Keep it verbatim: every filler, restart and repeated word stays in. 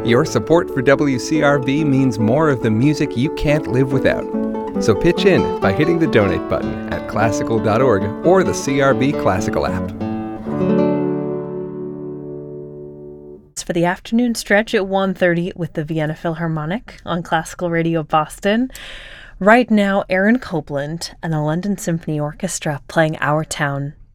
Your support for W C R B means more of the music you can't live without. So pitch in by hitting the donate button at classical dot org or the C R B Classical app. For the afternoon stretch at one thirty with the Vienna Philharmonic on Classical Radio Boston. Right now, Aaron Copland and the London Symphony Orchestra playing Our Town.